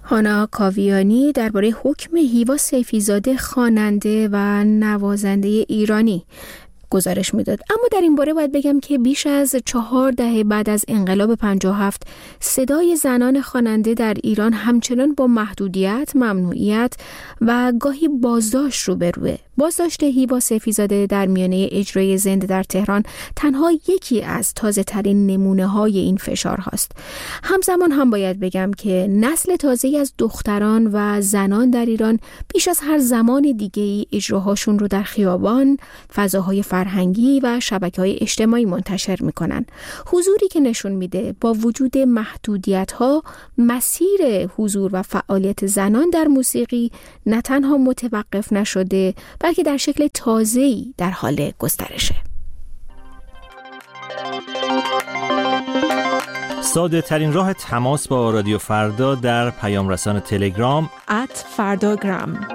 هانا کاویانی درباره حکم هیوا سیفیزاده خواننده و نوازنده ایرانی گزارش میداد. اما در این باره باید بگم که بیش از 4 دهه بعد از انقلاب 57 صدای زنان خواننده در ایران همچنان با محدودیت، ممنوعیت و گاهی بازداشت روبروه. بازداشت هیوا سیفیزاده در میانه اجرای زنده در تهران تنها یکی از تازه ترین نمونه های این فشار هاست. همزمان هم باید بگم که نسل تازه‌ای از دختران و زنان در ایران بیش از هر زمان دیگه‌ای اجراهاشون رو در خیابان، فضاهای فرهنگی و شبکه‌های اجتماعی منتشر میکنن. حضوری که نشون میده با وجود محدودیت‌ها مسیر حضور و فعالیت زنان در موسیقی نه تنها متوقف نشده بلکه در شکل تازه‌ای در حال گسترشه. ساده ترین راه تماس با رادیو فردا در پیام رسان تلگرام @فرdagram.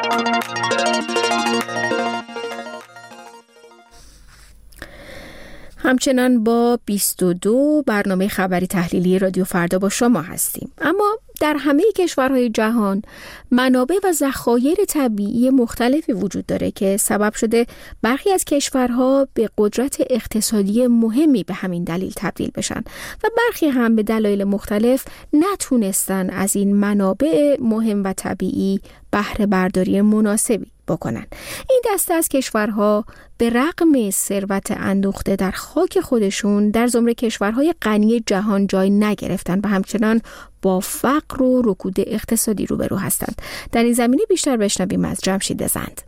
همچنان با 22 برنامه خبری تحلیلی رادیو فردا با شما هستیم. اما در همه کشورهای جهان منابع و ذخایر طبیعی مختلفی وجود داره که سبب شده برخی از کشورها به قدرت اقتصادی مهمی به همین دلیل تبدیل بشن و برخی هم به دلایل مختلف نتونستن از این منابع مهم و طبیعی بهره برداری مناسبی بکنن. این دسته از کشورها به رغم ثروت اندوخته در خاک خودشون در زمره کشورهای غنی جهان جای نگرفتن و همچنان با فقر و رکود اقتصادی روبرو هستند. در این زمینه بیشتر بشنویم از جمشید زند.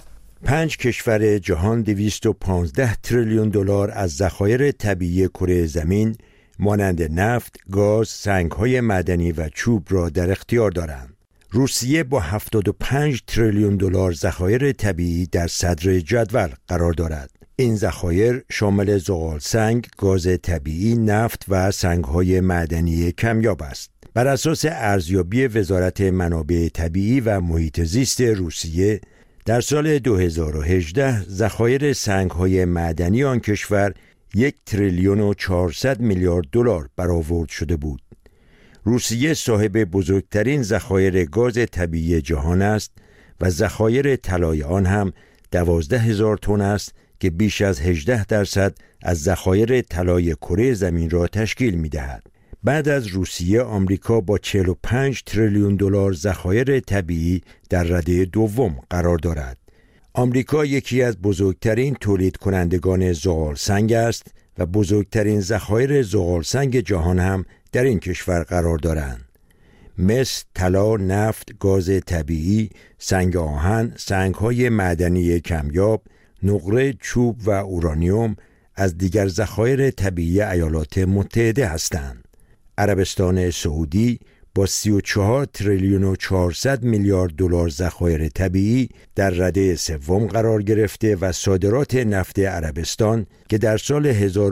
5 کشور جهان 215 تریلیون دلار از ذخایر طبیعی کره زمین مانند نفت، گاز، سنگ‌های معدنی و چوب را در اختیار دارند. روسیه با 75 تریلیون دلار ذخایر طبیعی در صدر جدول قرار دارد. این ذخایر شامل زغالسنگ، گاز طبیعی، نفت و سنگ‌های معدنی کمیاب است. بر اساس ارزیابی وزارت منابع طبیعی و محیط زیست روسیه، در سال 2018 ذخایر سنگ‌های معدنی آن کشور 1 تریلیون و 400 میلیارد دلار برآورد شده بود. روسیه صاحب بزرگترین ذخایر گاز طبیعی جهان است و ذخایر طلای آن هم 12,000 تن است که بیش از 18% از ذخایر طلای کره زمین را تشکیل می‌دهد. بعد از روسیه، آمریکا با 45 تریلیون دلار ذخایر طبیعی در رده دوم قرار دارد. آمریکا یکی از بزرگترین تولید کنندگان زغالسنگ است و بزرگترین ذخایر زغالسنگ جهان هم در این کشور قرار دارند. مس، طلا، نفت، گاز طبیعی، سنگ آهن، سنگ‌های معدنی کمیاب، نقره، چوب و اورانیوم از دیگر ذخایر طبیعی ایالات متحده هستند. عربستان سعودی با 34 تریلیون و 400 میلیارد دلار ذخایر طبیعی در رده سوم قرار گرفته و صادرات نفت عربستان که در سال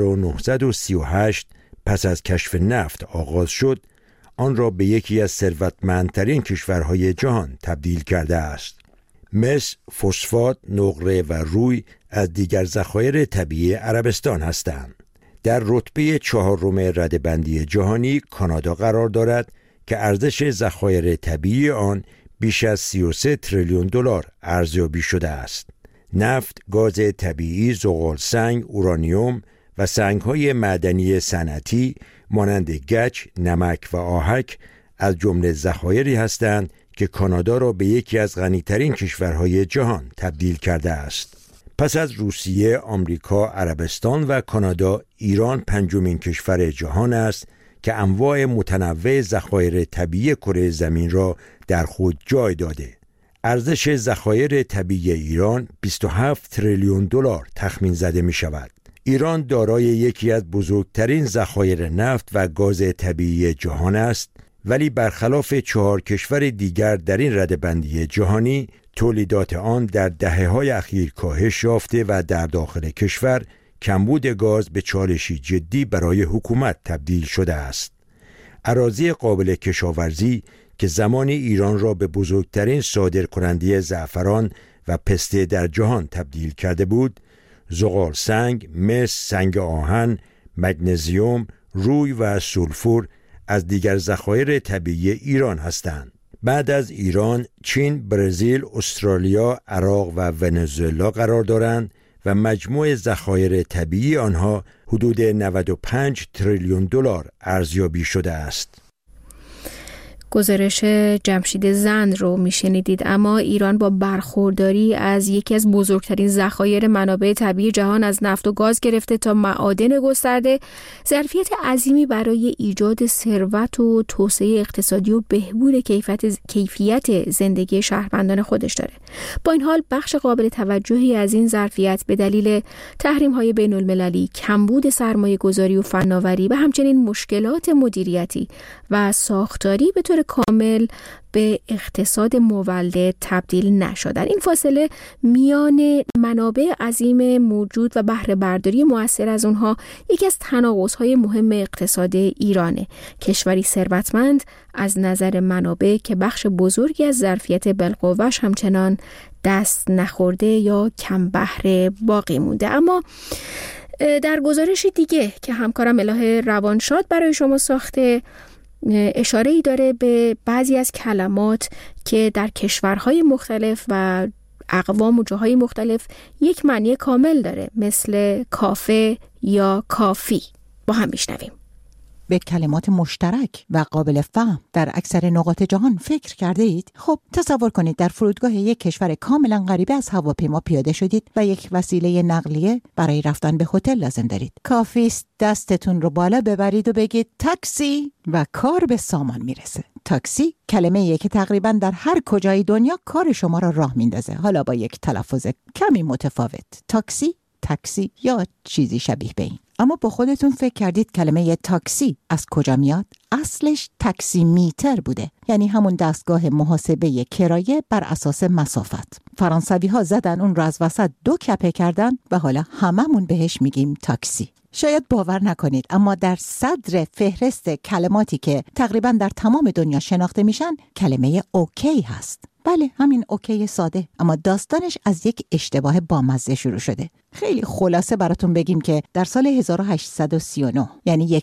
1938 پس از کشف نفت آغاز شد، آن را به یکی از ثروتمندترین کشورهای جهان تبدیل کرده است. مس، فسفات، نقره و روی از دیگر ذخایر طبیعی عربستان هستند. در رتبه 4 رده‌بندی جهانی کانادا قرار دارد که ارزش ذخایر طبیعی آن بیش از 33 تریلیون دلار ارزیابی شده است. نفت، گاز طبیعی، زغالسنگ، اورانیوم و سنگ‌های معدنی صنعتی مانند گچ، نمک و آهک از جمله ذخایری هستند که کانادا را به یکی از غنی‌ترین کشورهای جهان تبدیل کرده است. پس از روسیه، آمریکا، عربستان و کانادا، ایران 5مین کشور جهان است که انواع متنوع ذخایر طبیعی کره زمین را در خود جای داده. ارزش ذخایر طبیعی ایران 27 تریلیون دلار تخمین زده می شود. ایران دارای یکی از بزرگترین ذخایر نفت و گاز طبیعی جهان است، ولی برخلاف 4 کشور دیگر در این رده‌بندی جهانی، تولیدات آن در دهه‌های اخیر کاهش یافته و در داخل کشور کمبود گاز به چالشی جدی برای حکومت تبدیل شده است. اراضی قابل کشاورزی که زمانی ایران را به بزرگترین صادرکننده زعفران و پسته در جهان تبدیل کرده بود، زغالسنگ، مس، سنگ آهن، مگنزیوم، روی و سولفور از دیگر ذخایر طبیعی ایران هستند. بعد از ایران، چین، برزیل، استرالیا، عراق و ونزوئلا قرار دارند و مجموع ذخایر طبیعی آنها حدود 95 تریلیون دلار ارزیابی شده است. گزارش جمشید زند رو میشنیدید. اما ایران با برخورداری از یکی از بزرگترین ذخایر منابع طبیعی جهان از نفت و گاز گرفته تا معادن گسترده، ظرفیت عظیمی برای ایجاد ثروت و توسعه اقتصادی و بهبود کیفیت زندگی شهروندان خودش داره. با این حال بخش قابل توجهی از این ظرفیت به دلیل تحریم‌های بین‌المللی، کمبود سرمایه‌گذاری و فناوری و همچنین مشکلات مدیریتی و ساختاری به طور کامل به اقتصاد مولد تبدیل نشدن. این فاصله میان منابع عظیم موجود و بهره برداری مؤثر از اونها یکی از تناقض‌های مهم اقتصاد ایرانه. کشوری ثروتمند از نظر منابع که بخش بزرگی از ظرفیت بالقوه‌اش همچنان دست نخورده یا کم بهره باقی مونده. اما در گزارش دیگه که همکارم الهه روانشاد برای شما ساخته، اشاره ای داره به بعضی از کلمات که در کشورهای مختلف و اقوام و جاهای مختلف یک معنی کامل داره، مثل کافه یا کافی. با هم میشنویم. به کلمات مشترک و قابل فهم در اکثر نقاط جهان فکر کرده اید؟ خب تصور کنید در فرودگاه یک کشور کاملا غریبه از هواپیما پیاده شدید و یک وسیله نقلیه برای رفتن به هتل لازم دارید. کافی است دستتون رو بالا ببرید و بگید تاکسی و کار به سامان میرسه. تاکسی کلمه‌ایه که تقریبا در هر کجای دنیا کار شما را راه میندازه، حالا با یک تلفظ کمی متفاوت. تاکسی یا چیزی شبیه به این. اما با خودتون فکر کردید کلمه تاکسی از کجا میاد؟ اصلش تاکسی میتر بوده، یعنی همون دستگاه محاسبه کرایه بر اساس مسافت. فرانسوی ها زدن اون رو از وسط 2 کپه کردن و حالا هممون بهش میگیم تاکسی. شاید باور نکنید اما در صدر فهرست کلماتی که تقریبا در تمام دنیا شناخته میشن کلمه اوکی هست. بله، همین اوکی ساده، اما داستانش از یک اشتباه بامزه شروع شده. خیلی خلاصه براتون بگیم که در سال 1839 یعنی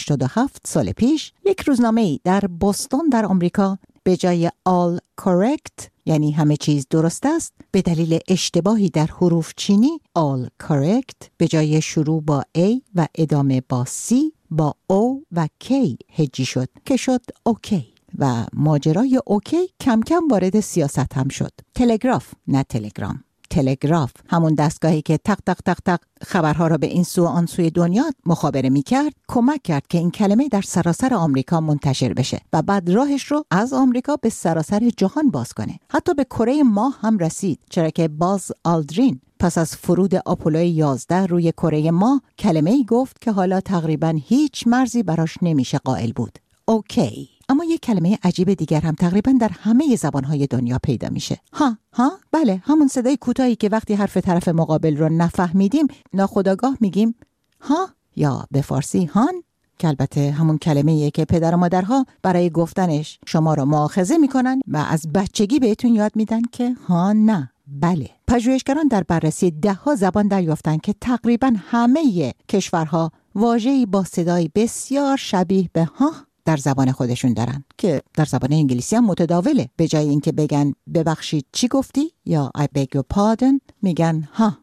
187 سال پیش، یک روزنامه‌ای در بوستون در آمریکا به جای all correct یعنی همه چیز درست است، به دلیل اشتباهی در حروف چینی all correct به جای شروع با A و ادامه با C با O و K هجی شد که شد اوکی. و ماجرای اوکی کم کم وارد سیاست هم شد. تلگراف نه تلگرام. تلگراف همون دستگاهی که تق تق تق تق خبرها را به این سو آن سوی دنیا مخابره می‌کرد، کمک کرد که این کلمه در سراسر آمریکا منتشر بشه و بعد راهش رو از آمریکا به سراسر جهان باز کنه. حتی به کره ماه هم رسید، چرا که باز آلدرین پس از فرود آپولو 11 روی کره ماه کلمه‌ای گفت که حالا تقریباً هیچ مرزی براش نمیشه قائل بود. اوکی. اما یک کلمه عجیب دیگر هم تقریبا در همه زبانهای دنیا پیدا میشه. ها بله، همون صدای کوتاهی که وقتی حرف طرف مقابل رو نفهمیدیم ناخودآگاه میگیم ها، یا به فارسی هان، که البته همون کلمه‌ایه که پدر و مادرها برای گفتنش شما رو مؤاخذه میکنن و از بچگی بهتون یاد میدن که ها نه بله. پژوهشگران در بررسی 10 زبان دریافتن که تقریبا همه کشورها واژه‌ای با صدای بسیار شبیه به ها در زبان خودشون دارن که در زبان انگلیسی هم متداوله. به جای اینکه بگن ببخشید چی گفتی یا I beg your pardon میگن ها.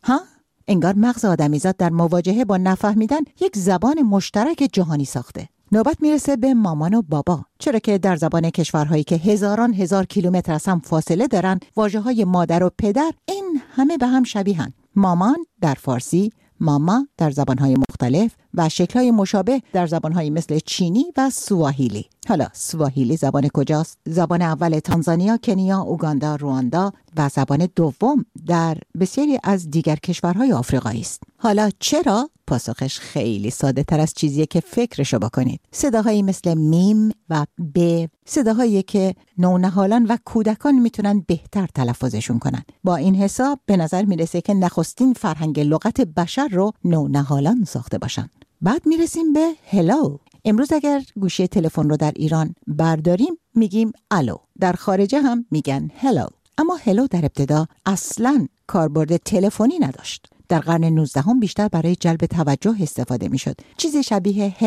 انگار مغز آدمیزاد در مواجهه با نفهمیدن یک زبان مشترک جهانی ساخته. نوبت میرسه به مامان و بابا، چرا که در زبان کشورهایی که هزاران هزار کیلومتر از هم فاصله دارن واژه‌های مادر و پدر این همه به هم شبیهن. مامان در فارسی، ماما در زبانهای مختلف و شکل‌های مشابه در زبان‌های مثل چینی و سواحیلی. حالا سواحیلی زبان کجاست؟ زبان اول تانزانیا، کنیا، اوگاندا، رواندا و زبان دوم در بسیاری از دیگر کشورهای آفریقایی است. حالا چرا؟ پاسخش خیلی ساده تر از چیزیه که فکرشو بکنید. صداهایی مثل میم و ب، صداهایی که نونهالان و کودکان میتونن بهتر تلفظشون کنن. با این حساب به نظر میرسه که نخستین فرهنگ لغت بشر رو نونهالان ساخته باشن. بعد میرسیم به هلو. امروز اگر گوشی تلفن رو در ایران برداریم میگیم الو. در خارجه هم میگن هلو. اما هلو در ابتدا اصلاً کاربرد تلفنی نداشت. در قرن 19 بیشتر برای جلب توجه استفاده میشد. چیزی شبیه هی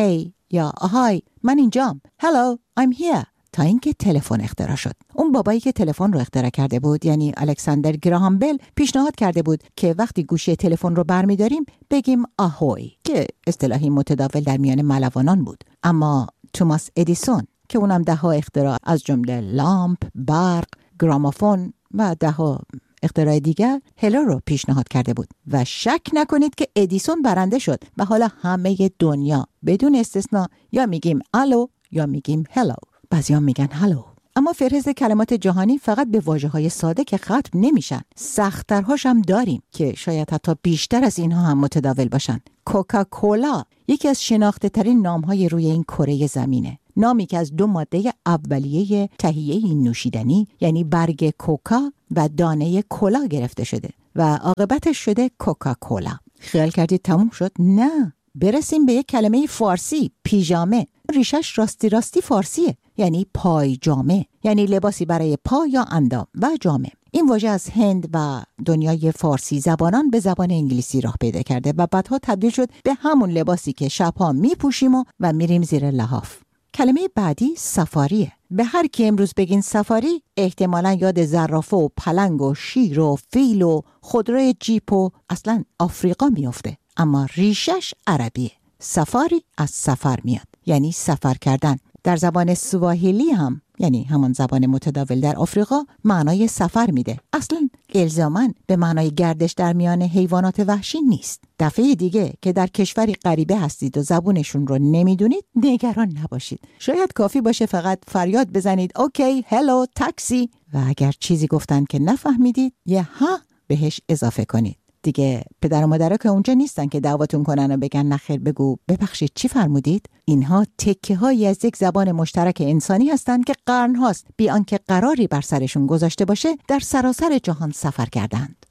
یا آهای من اینجام، hello I'm here، تا اینکه تلفن اختراع شد. اون بابایی که تلفن رو اختراع کرده بود، یعنی الکساندر گراهام بل، پیشنهاد کرده بود که وقتی گوشی تلفن رو برمی‌داریم بگیم آهوی، که اصطلاحی متداول در میان ملوانان بود. اما توماس ادیسون که اونم ده‌ها اختراع از جمله لامپ، برق، گرامافون و ده‌ها اختراع دیگر هلو رو پیشنهاد کرده بود و شک نکنید که ادیسون برنده شد و حالا همه دنیا بدون استثنا یا میگیم الو یا میگیم هلو. بعضیا میگن هلو. اما فهرست کلمات جهانی فقط به واژه‌های ساده که ختم نمیشن، سخت‌ترهاش هم داریم که شاید حتی بیشتر از اینها هم متداول باشن. کوکاکولا یکی از شناخته ترین نام‌های روی این کره زمینه. نامی که از 2 ماده اولیه تهیه این نوشیدنی یعنی برگ کوکا و دانه کولا گرفته شده و عاقبتش شده کوکاکولا. خیال کردید تموم شد؟ نه. برسیم به یک کلمه فارسی، پیژامه. ریشش راستی فارسیه، یعنی پایجامه، یعنی لباسی برای پا یا اندام و جامه. این واژه از هند و دنیای فارسی زبانان به زبان انگلیسی راه پیدا کرده و بعدها تبدیل شد به همون لباسی که شبها میپوشیم و میریم زیر لحاف. کلمه بعدی سفاریه. به هر کی امروز بگین سفاری احتمالاً یاد زرافه و پلنگ و شیر و فیل و خودروی جیپ و اصلاً آفریقا میفته، اما ریشش عربیه. سفاری از سفر میاد، یعنی سفر کردن. در زبان سواحیلی هم، یعنی همان زبان متداول در آفریقا، معنای سفر میده. اصلا الزاماً به معنای گردش در میان حیوانات وحشی نیست. دفعه دیگه که در کشوری غریبه هستید و زبونشون رو نمیدونید نگران نباشید. شاید کافی باشه فقط فریاد بزنید اوکی، هلو، تاکسی، و اگر چیزی گفتن که نفهمیدید یه ها بهش اضافه کنید. دیگه پدر و مادرها که اونجا نیستن که دعواتون کنن و بگن نخیر بگو ببخشید چی فرمودید. اینها تکه هایی از یک زبان مشترک انسانی هستند که قرن هاست بی آنکه قراری بر سرشون گذاشته باشه در سراسر جهان سفر کردند.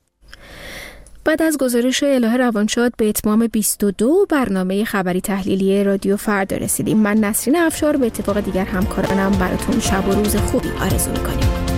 بعد از گزارش الهه روانشاد به اتمام 22 برنامه خبری تحلیلی رادیو فردا رسیدیم. من نسرین افشار به اتفاق دیگر همکارانم براتون شب و روز خوبی آرزو می‌کنیم.